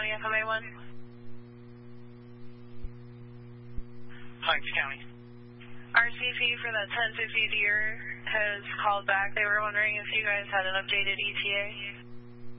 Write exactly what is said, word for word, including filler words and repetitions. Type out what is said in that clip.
County, F M A one. Hinds County. R C P for that ten fifty Deer has called back. They were wondering if you guys had an updated E T A.